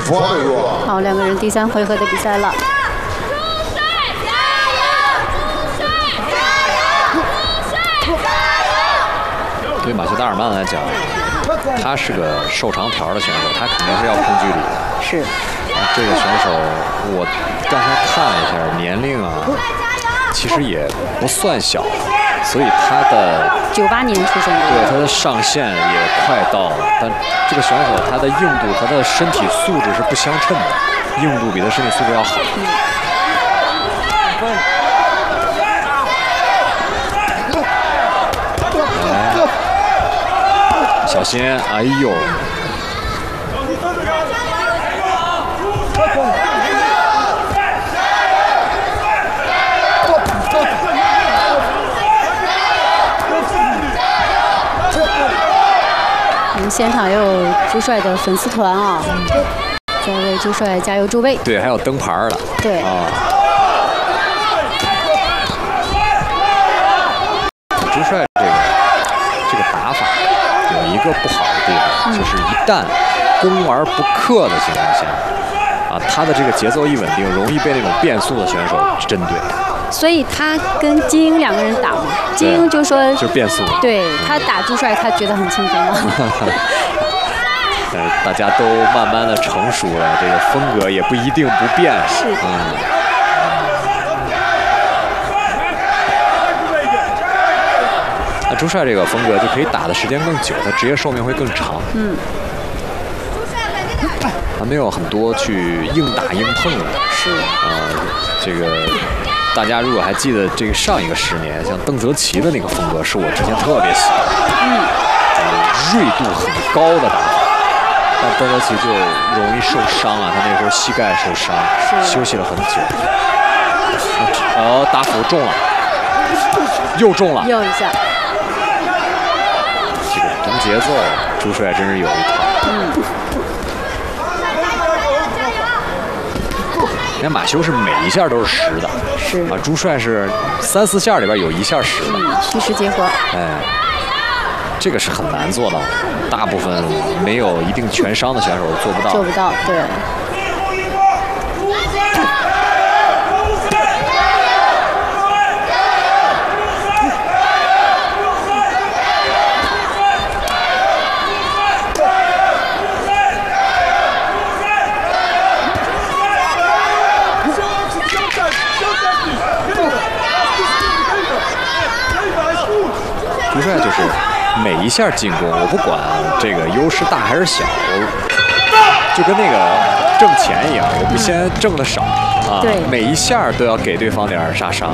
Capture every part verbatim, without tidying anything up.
好，两个人第三回合的比赛了。 对马修·达尔曼来讲，他是个瘦长条的选手，他肯定是要控距离的。 是。 这个选手，我刚才看了一下年龄啊，其实也不算小，所以他的九八年出生的， 对他的上限也快到了。但这个选手他的硬度和他的身体素质是不相称的，硬度比他身体素质要好。嗯小心！哎呦！ 我们现场也有朱帅的粉丝团啊，在为朱帅加油助威。 对，还有灯牌的。 对啊。朱帅这个这个打法。有一个不好的地方，就是一旦攻而不克的情况下，啊，他的这个节奏一稳定，容易被那种变速的选手针对。 所以他跟金英两个人打嘛，金英就说就是变速， 对他打朱帅，他觉得很轻松嘛。 呃，大家都慢慢的成熟了，这个风格也不一定不变。 是， 嗯。那朱帅这个风格就可以打的时间更久，他职业寿命会更长。 嗯， 他没有很多去硬打硬碰的。 是。 呃，这个大家如果还记得这个上一个十年，像邓泽奇的那个风格，是我之前特别喜欢的。 嗯。 呃，锐度很高的打法，但邓泽奇就容易受伤啊，他那时候膝盖受伤，休息了很久。哦，打斧中了，又中了， 又一下。 这个读节奏，朱帅真是有一套。 嗯。 你看马修是每一下都是实的， 是啊，朱帅是三四下里边有一下实的， 嗯，虚实结合。 哎，这个是很难做到的，大部分没有一定全伤的选手做不到。 做不到，对。 朱帅就是每一下进攻，我不管这个优势大还是小，我就跟那个挣钱一样，我不先挣的少啊， 对， 每一下都要给对方点杀伤。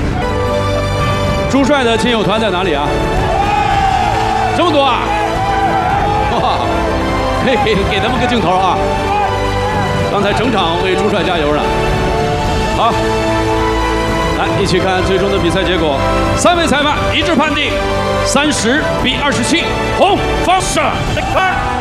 朱帅的亲友团在哪里啊？这么多啊！哇，给给给他们个镜头啊！刚才整场为朱帅加油了。好。来，一起看最终的比赛结果。三位裁判一致判定，三十比二十七，红方胜。